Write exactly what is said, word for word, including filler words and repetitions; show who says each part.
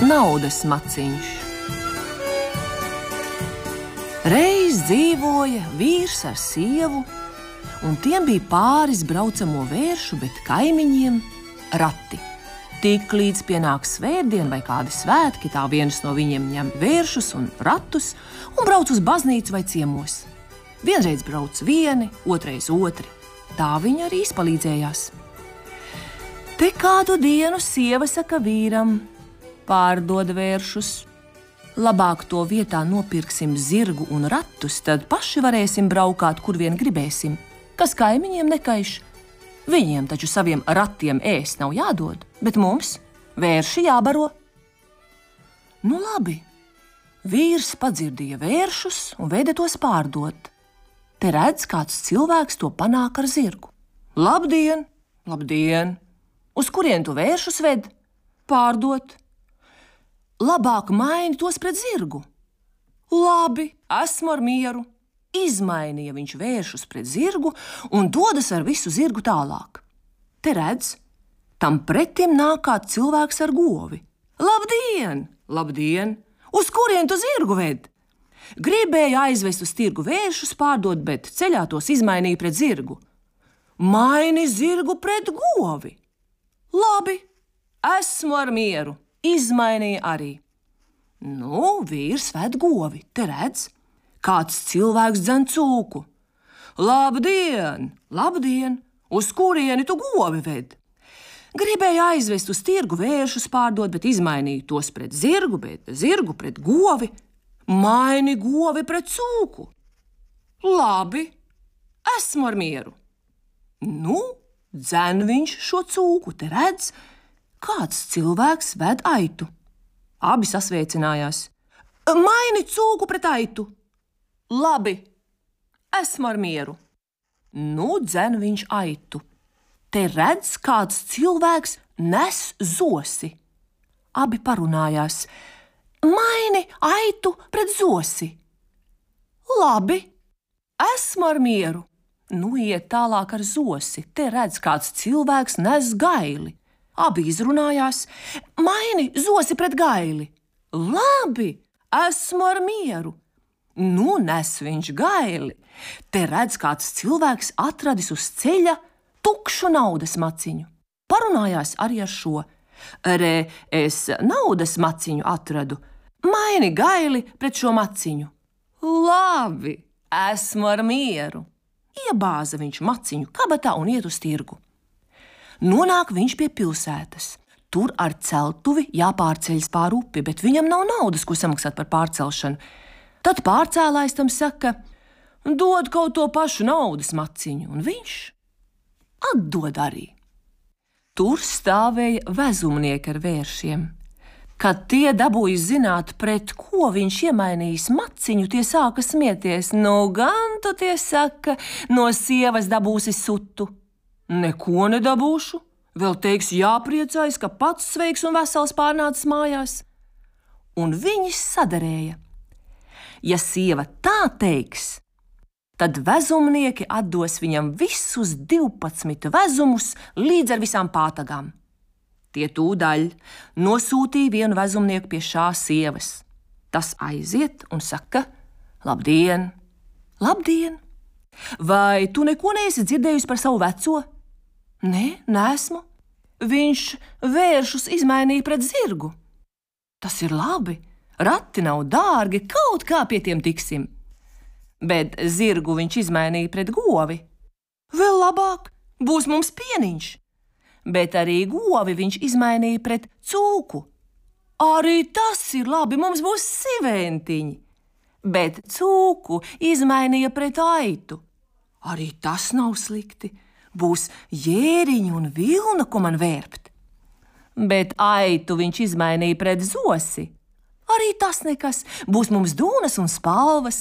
Speaker 1: Naudas maciņš. Reiz dzīvoja vīrs ar sievu, un tiem bija pāris braucamo vēršu, bet kaimiņiem rati. Tik līdz pienāk svētdien vai kādi svētki, tā viens no viņiem ņem vēršus un ratus un brauc uz baznīcu vai ciemos. Vienreiz brauc vieni, otrais otri. Tā viņi arī izpalīdzējās. Te kādu dienu sieva saka vīram: pārdod vēršus. Labāk to vietā nopirksim zirgu un ratus, tad paši varēsim braukāt, kur vien gribēsim. Kas kaimiņiem nekaiš? Viņiem taču saviem ratiem ēst nav jādod, bet mums vērši jābaro. Nu labi, vīrs padzirdīja vēršus un veda tos pārdot. Te redz, kāds cilvēks to panāk ar zirgu. Labdien, labdien! Uz kurien tu vēršus ved? Pārdot. Labāk maini tos pret zirgu. Labi, esmu ar mieru. Izmainīja viņš vēršus pret zirgu un dodas ar visu zirgu tālāk. Te redz, tam pretim nāk kāds cilvēks ar govi. Labdien, labdien! Uz kurien tu zirgu ved? Gribēja aizvest uz tirgu vēršus pārdot, bet ceļā tos izmainīja pret zirgu. Maini zirgu pret govi. Labi, esmu ar mieru. Izmainīja arī. Nu, vīrs ved govi, te redz. Kāds cilvēks dzen cūku. Labdien, labdien! Uz kurieni tu govi ved? Gribēja aizvest uz tirgu vēršus pārdot, bet izmainīja tos pret zirgu, bet zirgu pret govi. Maini govi pret cūku. Labi, esmu ar mieru. Nu, dzen viņš šo cūku, te redz. Kāds cilvēks ved aitu. Abi sasveicinājās. Maini cūku pret aitu. Labi, esmu ar mieru. Nu, dzen viņš aitu. Te redz, kāds cilvēks nes zosi. Abi parunājās. Maini aitu pret zosi. Labi, esmu ar mieru. Nu, iet tālāk ar zosi. Te redz, kāds cilvēks nes gaili. Abi izrunājās. Maini zosi pret gaili. Labi, esmu ar mieru. Nu, nes viņš gaili. Te redz, kāds cilvēks atradis uz ceļa tukšu naudas maciņu. Parunājās arī ar šo. Re, es naudas maciņu atradu. Maini gaili pret šo maciņu. Labi, esmu ar mieru. Iebāza viņš maciņu kabatā un iet uz tirgu. Nonāk viņš pie pilsētas. Tur ar celtuvi jāpārceļas pāri upi, bet viņam nav naudas, ko samaksāt par pārcelšanu. Tad pārcēlājs tam saka: dod kaut to pašu naudas maciņu, un viņš atdod arī. Tur stāvēja vezumnieki ar vēršiem. Kad tie dabūja zināt, pret ko viņš iemainījis maciņu, tie sāka smieties. Nu gan tu tie saka, no sievas dabūsi sutu. Neko nedabūšu, vēl teiks jāpriecājas, ka pats sveiks un vesels pārnācis mājās. Un viņi sadarēja. Ja sieva tā teiks, tad vezumnieki atdos viņam visus divpadsmit vezumus līdz ar visām pātagām. Tie tūdaļ nosūtīja vienu vezumnieku pie šā sievas. Tas aiziet un saka: labdien, labdien! Vai tu neko neesi dzirdējusi par savu veco? Nē, neesmu. Viņš vēršus izmainīja pret zirgu. Tas ir labi. Rati nav dārgi, kaut kā pie tiem tiksim. Bet zirgu viņš izmainīja pret govi. Vēl labāk, būs mums pieniņš. Bet arī govi viņš izmainīja pret cūku. Arī tas ir labi, mums būs siventiņi. Bet cūku izmainīja pret aitu. Arī tas nav slikti. Būs jēriņi un vilna, ko man vērpt. Bet aitu viņš izmainīja pret zosi. Arī tas nekas. Būs mums dūnas un spalvas.